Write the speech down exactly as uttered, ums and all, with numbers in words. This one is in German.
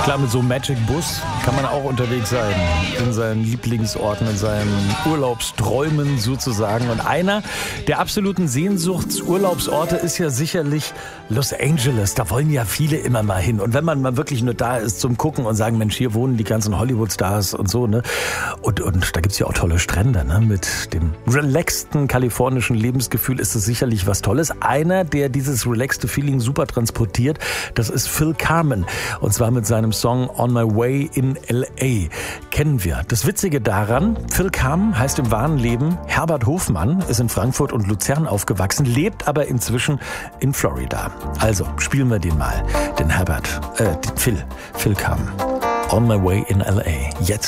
Klar, mit so einem Magic Bus kann man auch unterwegs sein. In seinen Lieblingsorten, in seinen Urlaubsträumen sozusagen. Und einer der absoluten Sehnsuchtsurlaubsorte ist ja sicherlich Los Angeles. Da wollen ja viele immer mal hin. Und wenn man mal wirklich nur da ist zum Gucken und sagen, Mensch, hier wohnen die ganzen Hollywood-Stars und so, ne? Und, und da gibt's ja auch tolle Strände, ne? Mit dem relaxten kalifornischen Lebensgefühl ist es sicherlich was Tolles. Einer, der dieses relaxte Feeling super transportiert, das ist Phil Carmen. Und zwar mit seinem Song On My Way in L A. Kennen wir. Das Witzige daran, Phil Carmen heißt im wahren Leben Herbert Hofmann, ist in Frankfurt und Luzern aufgewachsen, lebt aber inzwischen in Florida. Also spielen wir den mal, den Herbert, äh, den Phil, Phil Carmen. On My Way in L A. Jetzt.